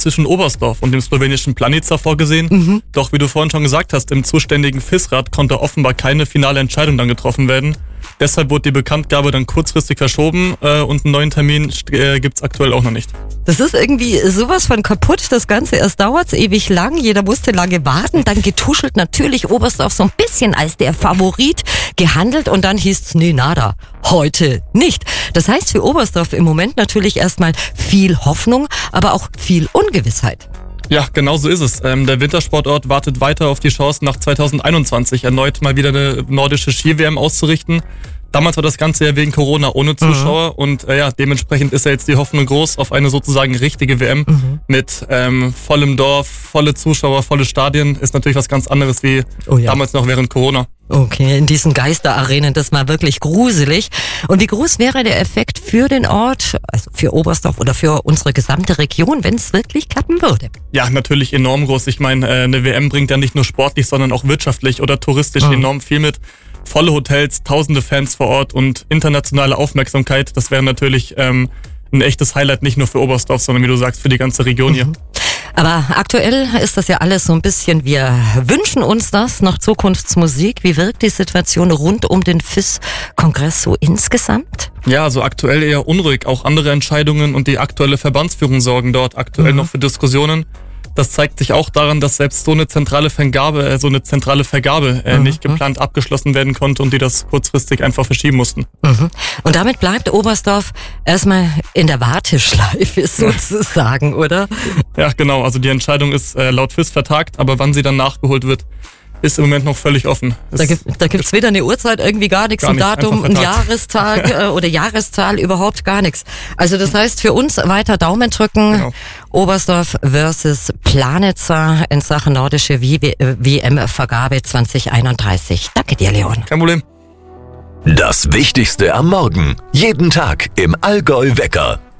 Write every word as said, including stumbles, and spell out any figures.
zwischen Oberstdorf und dem slowenischen Planica vorgesehen. Mhm. Doch wie du vorhin schon gesagt hast, im zuständigen F I S-Rat konnte offenbar keine finale Entscheidung dann getroffen werden. Deshalb wurde die Bekanntgabe dann kurzfristig verschoben äh, und einen neuen Termin äh, gibt's aktuell auch noch nicht. Das ist irgendwie sowas von kaputt, das Ganze. Erst dauert's ewig lang, jeder musste lange warten, dann getuschelt natürlich Oberstdorf so ein bisschen als der Favorit gehandelt und dann hieß's, nee, nada, heute nicht. Das heißt für Oberstdorf im Moment natürlich erstmal viel Hoffnung, aber auch viel Ungewissheit. Ja, genau so ist es. Ähm, der Wintersportort wartet weiter auf die Chance, nach zweitausendeinundzwanzig erneut mal wieder eine nordische Ski-W M auszurichten. Damals war das Ganze ja wegen Corona ohne Zuschauer mhm. und äh, ja, dementsprechend ist ja jetzt die Hoffnung groß auf eine sozusagen richtige W M mhm. mit ähm, vollem Dorf, volle Zuschauer, volle Stadien. Ist natürlich was ganz anderes wie oh ja. damals noch während Corona. Okay, in diesen Geisterarenen, das war wirklich gruselig. Und wie groß wäre der Effekt für den Ort, also für Oberstdorf oder für unsere gesamte Region, wenn es wirklich klappen würde? Ja, natürlich enorm groß. Ich meine, eine W M bringt ja nicht nur sportlich, sondern auch wirtschaftlich oder touristisch mhm. enorm viel mit. Volle Hotels, tausende Fans vor Ort und internationale Aufmerksamkeit. Das wäre natürlich ähm, ein echtes Highlight, nicht nur für Oberstdorf, sondern wie du sagst, für die ganze Region hier. Mhm. Aber aktuell ist das ja alles so ein bisschen, wir wünschen uns das nach Zukunftsmusik. Wie wirkt die Situation rund um den F I S-Kongress so insgesamt? Ja, also aktuell eher unruhig. Auch andere Entscheidungen und die aktuelle Verbandsführung sorgen dort aktuell mhm. noch für Diskussionen. Das zeigt sich auch daran, dass selbst so eine zentrale Vergabe, äh, so eine zentrale Vergabe äh, mhm. nicht geplant abgeschlossen werden konnte und die das kurzfristig einfach verschieben mussten. Mhm. Und damit bleibt Oberstdorf erstmal in der Warteschleife sozusagen, oder? Ja, genau. Also die Entscheidung ist äh, laut F I S vertagt, aber wann sie dann nachgeholt wird, ist im Moment noch völlig offen. Da gibt da gibt's weder eine Uhrzeit, irgendwie gar nichts, gar ein Datum, ein Jahrestag äh, oder Jahreszahl, überhaupt gar nichts. Also das heißt für uns weiter Daumen drücken. Genau. Oberstdorf versus Planica in Sachen nordische W M-Vergabe zwanzig einunddreißig. Danke dir, Leon. Kein Problem. Das Wichtigste am Morgen. Jeden Tag im Allgäu Wecker.